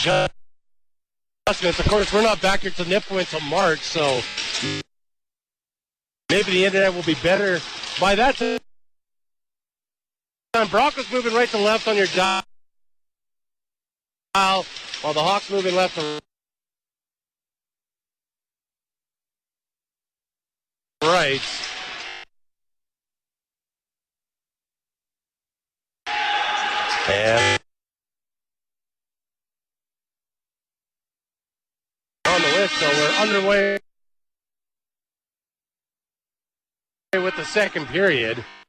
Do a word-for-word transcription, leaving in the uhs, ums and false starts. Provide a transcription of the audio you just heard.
adjustments. Of course, we're not back here to Nipawin until March, so maybe the internet will be better by that time. Broncos moving right to left on your dial, while the Hawks moving left to right. And on the list, so we're underway with the second period.